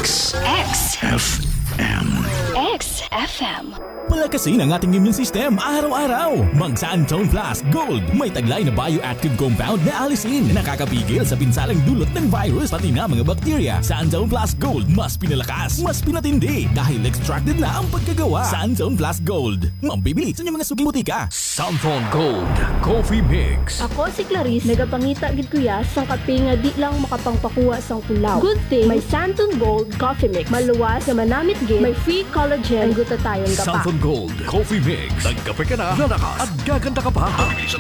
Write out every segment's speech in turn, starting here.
XFM. XFM. Palakasin ang ating immune system araw-araw. Mag Santone Plus Gold. May taglay na bioactive compound na alisin na nakakapigil sa pinsalang dulot ng virus pati na mga bakterya. Santone Plus Gold. Mas pinalakas, mas pinatindi dahil extracted na ang pagkagawa. Santone Plus Gold. Mambibili sa inyong mga suking butika. Santone Gold Coffee Mix. Ako si Clarice, nagapangita gid kuya sang kape nga di lang makapangpakuha sang tulaw. Good thing, may Santone Gold Coffee Mix. Maluwas na manamit gid, may free collagen, ang gutatayon ka pa. Santone Gold Coffee Mix. Nagkape ka na, lalakas at gaganda ka pa.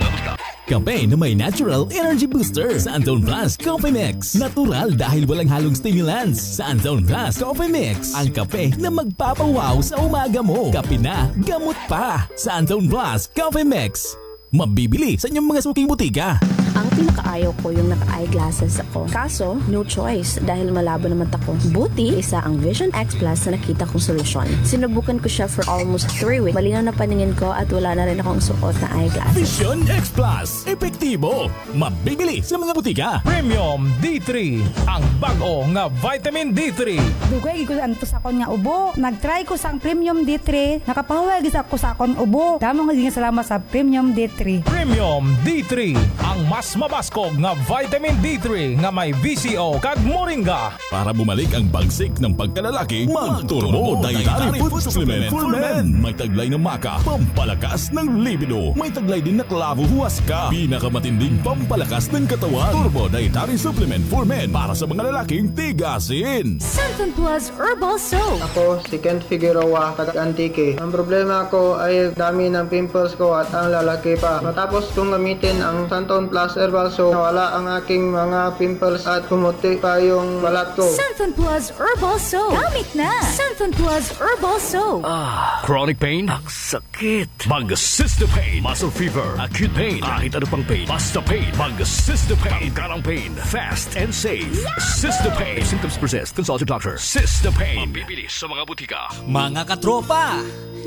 Kape na may natural energy booster. Santone Plus Coffee Mix. Natural dahil walang halong stimulants. Santone Plus Coffee Mix. Ang kape na magpapawaw sa umaga mo. Kape na, gamot pa. Santone Plus Coffee Mix. Mabibili sa inyong mga suking butika. Ang pinakaayaw ko yung naka-eyeglasses ako. Kaso, no choice dahil malabo naman ako. Buti, isa ang Vision X Plus na nakita kong solusyon. Sinubukan ko siya for almost 3 weeks. Malinaw na paningin ko at wala na rin akong suot na eyeglasses. Vision X Plus. Epektibo. Mabibili sa mga butika. Premium D3. Ang bago nga vitamin D3. Dugay ko ang tusakon nga ubo. Nag-try ko sang Premium D3. Nakapahuwag ko sa akon ubo. Damo nga salamat sa Premium D3. Premium D3. Ang mas mabaskog nga vitamin D3 nga may VCO kag moringa. Para bumalik ang bagsik ng pagkalalaki, mag-Turbo Dietary Food Supplement for Men. May taglay na maka, pampalakas ng libido. May taglay din na klavo huwaska, pinakamatinding pampalakas ng katawan. Turbo Dietary Supplement for Men para sa mga lalaking tigasin. Santone Plus Herbal Soap. Ako si Kent Figueroa, taga-Antique. Ang problema ko ay dami ng pimples ko at ang lalaki pa. Matapos kong gamitin ang Santone Plus Herbal Soap, nawala ang aking mga pimples at pumuti pa yung balat ko. Santone Plus Herbal Soap. Gamit na. Santone Plus Herbal Soap. Chronic pain? Ang sakit. Mag-Cystopain. Muscle fever. Acute pain. Kahit ano pang pain. Basta pain. Mag-Cystopain. Tangkarang pain. Fast and safe. Cystopain. If symptoms persist, consult your doctor. Cystopain. Mabibili sa mga butika. Mga katropa,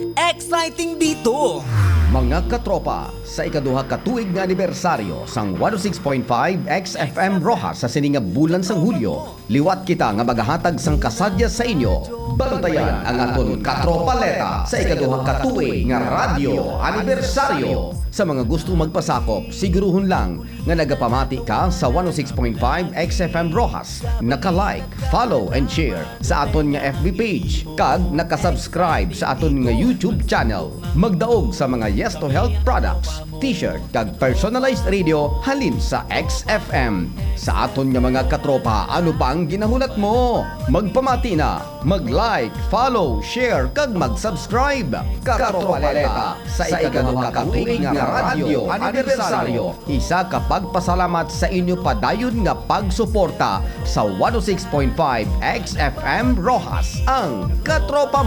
exciting dito! Mga katropa, sa ikaduha katuig nga anibersaryo sang 106.5 XFM Rojas sa sininga bulan sang Hulyo, liwat kita nga magahatag sang kasadya sa inyo. Bantayan ang aton katropaleta sa ikaduha katuig nga radyo anibersaryo. Sa mga gusto magpasakop, siguruhon lang nga nagapamati ka sa 106.5 XFM Rojas. Naka-like, follow and share sa aton nga FB page kag naka-subscribe sa aton nga YouTube channel. Magdaog sa mga Yes to Health products, t-shirt kag personalized radio halin sa XFM. Sa aton nga mga katropa, ano pa ang ginahulat mo? Magpamati na, mag-like, follow, share kag mag-subscribe. Katropaleta sa ikaduha katuig nga radyo anibersaryo. Isa ka pagpasalamat sa inyo padayon nga pagsuporta sa 106.5 XFM Rojas, ang katropa